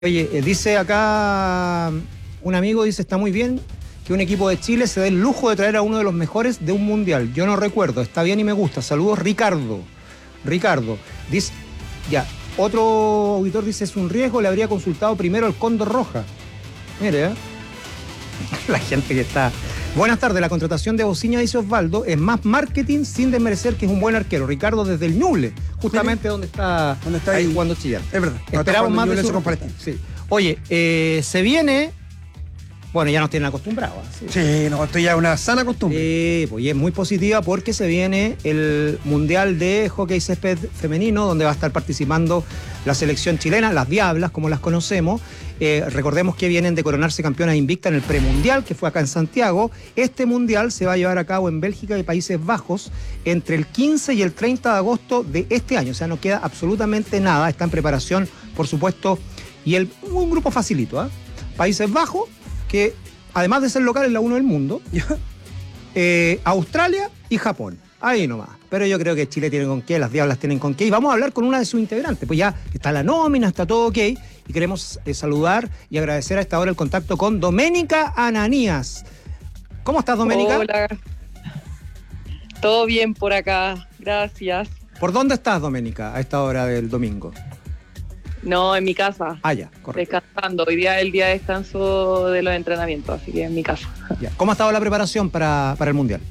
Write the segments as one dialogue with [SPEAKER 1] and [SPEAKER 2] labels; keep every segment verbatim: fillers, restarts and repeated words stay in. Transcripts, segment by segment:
[SPEAKER 1] Oye, eh, dice acá un amigo, dice, está muy bien que un equipo de Chile se dé el lujo de traer a uno de los mejores de un mundial. Yo no recuerdo, está bien y me gusta. Saludos, Ricardo. Ricardo, dice, ya, otro auditor dice, es un riesgo, le habría consultado primero al Cóndor Roja. Mire, ¿eh? La gente que está... Buenas tardes, la contratación de Bociña, dice Osvaldo, es más marketing sin desmerecer que es un buen arquero. Ricardo desde el Ñuble, justamente donde está,
[SPEAKER 2] ¿Dónde está
[SPEAKER 1] ahí
[SPEAKER 2] ahí
[SPEAKER 1] jugando Chillán.
[SPEAKER 2] Es verdad.
[SPEAKER 1] Esperamos más de su...
[SPEAKER 2] Con
[SPEAKER 1] sí. Oye, eh, se viene... Bueno, ya nos tienen acostumbrados. ¿Sí?
[SPEAKER 2] Sí, no, esto ya es una sana costumbre.
[SPEAKER 1] Sí, pues y es muy positiva porque se viene el Mundial de Hockey Césped Femenino, donde va a estar participando la selección chilena, las Diablas, como las conocemos. Eh, recordemos que vienen de coronarse campeonas invicta en el premundial, que fue acá en Santiago. Este mundial se va a llevar a cabo en Bélgica y Países Bajos entre el quince y el treinta de agosto de este año. O sea, no queda absolutamente nada. Está en preparación, por supuesto, y el, un grupo facilito, ¿eh? Países Bajos, que además de ser local es la uno del mundo, eh, Australia y Japón. Ahí nomás. Pero yo creo que Chile tiene con qué, las Diablas tienen con qué. Y vamos a hablar con una de sus integrantes. Pues ya está la nómina, está todo ok. Y queremos eh, saludar y agradecer a esta hora el contacto con Doménica Ananías. ¿Cómo estás, Doménica?
[SPEAKER 3] Hola. Todo bien por acá. Gracias.
[SPEAKER 1] ¿Por dónde estás, Doménica, a esta hora del domingo?
[SPEAKER 3] No, en mi casa.
[SPEAKER 1] Ah, ya, correcto.
[SPEAKER 3] Descansando. Hoy día es el día de descanso de los entrenamientos, así que en mi casa.
[SPEAKER 1] Ya. ¿Cómo ha estado la preparación para, para el Mundial?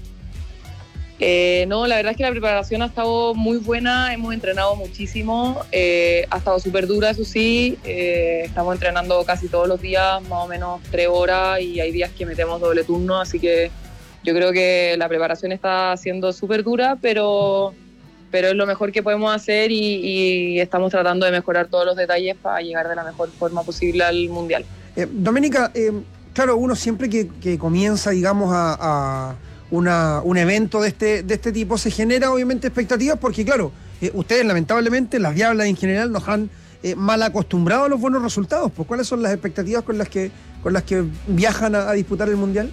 [SPEAKER 3] Eh, no, la verdad es que la preparación ha estado muy buena, hemos entrenado muchísimo, eh, ha estado súper dura, eso sí, eh, estamos entrenando casi todos los días, más o menos tres horas, y hay días que metemos doble turno, así que yo creo que la preparación está siendo súper dura, pero... pero es lo mejor que podemos hacer y, y estamos tratando de mejorar todos los detalles para llegar de la mejor forma posible al Mundial.
[SPEAKER 2] Eh, Doménica, eh, claro, uno siempre que, que comienza, digamos, a, a una, un evento de este, de este tipo, se genera obviamente expectativas porque, claro, eh, ustedes lamentablemente, las Diablas en general, nos han eh, mal acostumbrado a los buenos resultados. Pues, ¿cuáles son las expectativas con las que, con las que viajan a, a disputar el Mundial?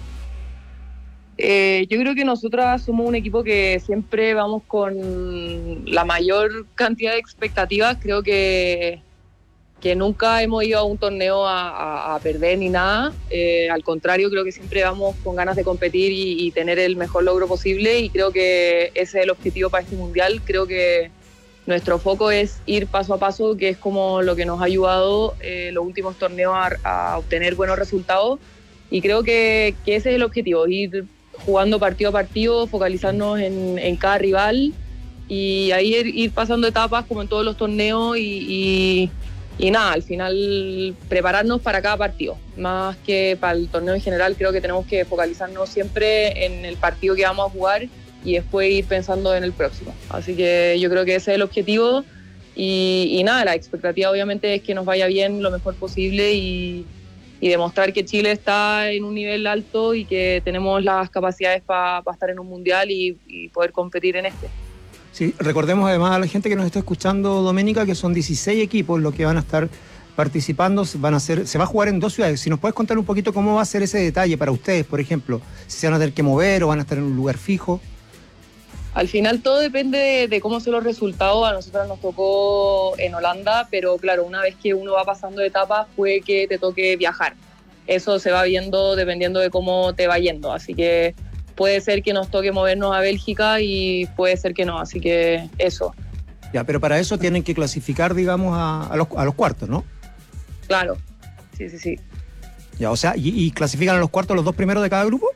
[SPEAKER 3] Eh, yo creo que nosotras somos un equipo que siempre vamos con la mayor cantidad de expectativas. Creo que, que nunca hemos ido a un torneo a, a, a perder ni nada. Eh, al contrario, creo que siempre vamos con ganas de competir y, y tener el mejor logro posible, y creo que ese es el objetivo para este Mundial. Creo que nuestro foco es ir paso a paso, que es como lo que nos ha ayudado eh, los últimos torneos a, a obtener buenos resultados, y creo que, que ese es el objetivo, ir jugando partido a partido, focalizarnos en, en cada rival y ahí ir, ir pasando etapas como en todos los torneos y, y, y nada, al final prepararnos para cada partido, más que para el torneo en general. Creo que tenemos que focalizarnos siempre en el partido que vamos a jugar y después ir pensando en el próximo, así que yo creo que ese es el objetivo y, y nada, la expectativa obviamente es que nos vaya bien lo mejor posible y y demostrar que Chile está en un nivel alto y que tenemos las capacidades para pa estar en un mundial y, y poder competir en este.
[SPEAKER 1] Sí, recordemos además a la gente que nos está escuchando, Doménica, que son dieciséis equipos los que van a estar participando, van a ser, se va a jugar en dos ciudades. Si nos puedes contar un poquito cómo va a ser ese detalle para ustedes, por ejemplo, si se van a tener que mover o van a estar en un lugar fijo.
[SPEAKER 3] Al final todo depende de, de cómo son los resultados. A nosotros nos tocó en Holanda, pero claro, una vez que uno va pasando etapas puede que te toque viajar. Eso se va viendo dependiendo de cómo te va yendo, así que puede ser que nos toque movernos a Bélgica y puede ser que no, así que eso.
[SPEAKER 1] Ya, pero para eso tienen que clasificar, digamos, a, a, los, a los cuartos, ¿no?
[SPEAKER 3] Claro, sí, sí, sí.
[SPEAKER 1] Ya, o sea, ¿y, y clasifican a los cuartos los dos primeros de cada grupo?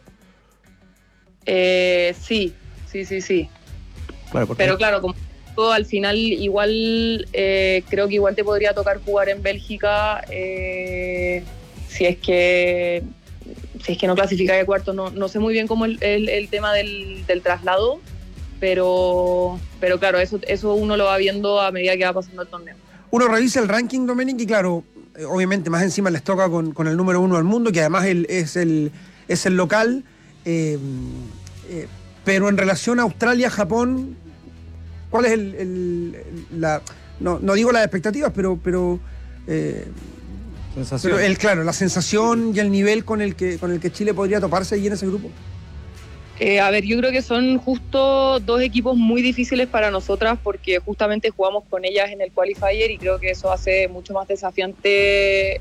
[SPEAKER 3] Eh, sí. Sí, sí, sí.
[SPEAKER 1] Claro, porque...
[SPEAKER 3] Pero claro, como todo, al final igual eh, creo que igual te podría tocar jugar en Bélgica eh, si es que si es que no clasificas de cuarto. No, no sé muy bien cómo el, el, el tema del, del traslado, pero pero claro, eso, eso uno lo va viendo a medida que va pasando el torneo.
[SPEAKER 2] Uno revisa el ranking, Doménica, y claro, obviamente más encima les toca con, con el número uno del mundo, que además el, es, el, es el local. Eh, eh, Pero en relación a Australia, Japón, ¿cuál es el, el la no, no digo las expectativas, pero pero, eh, pero el claro, la sensación y el nivel con el que con el que Chile podría toparse allí en ese grupo?
[SPEAKER 3] Eh, a ver, yo creo que son justo dos equipos muy difíciles para nosotras porque justamente jugamos con ellas en el qualifier y creo que eso hace mucho más desafiante